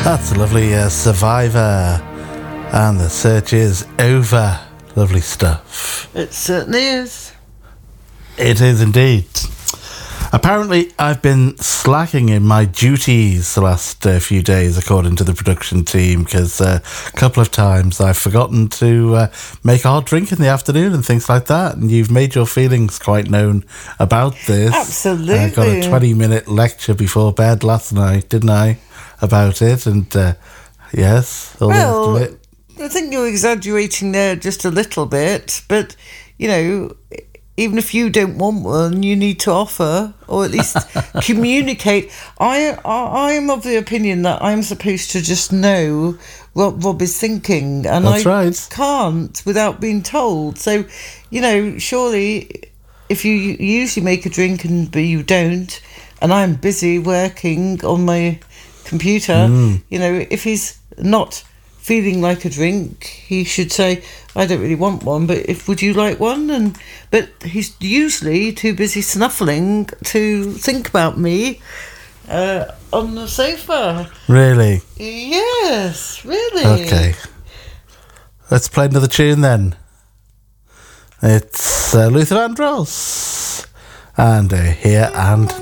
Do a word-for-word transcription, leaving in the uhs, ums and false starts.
That's a lovely uh, Survivor, and the search is over. Lovely stuff. It certainly is. It is indeed. Apparently, I've been slacking in my duties the last uh, few days, according to the production team, because uh, a couple of times I've forgotten to uh, make a hot drink in the afternoon and things like that, and you've made your feelings quite known about this. Absolutely. I got a twenty-minute lecture before bed last night, didn't I, about it, and uh, yes, all well, the rest of it. I think you're exaggerating there just a little bit, but, you know, even if you don't want one, you need to offer, or at least communicate. I, I I am of the opinion that I'm supposed to just know what Rob is thinking, and That's I right. can't without being told. So, you know, surely if you usually make a drink and but you don't, and I'm busy working on my computer, Mm. you know, if he's not feeling like a drink, he should say, I don't really want one, but if would you like one? And but he's usually too busy snuffling to think about me uh, on the sofa. Really? Yes, really. Okay. Let's play another tune then. It's uh, Luther Vandross and uh, Here and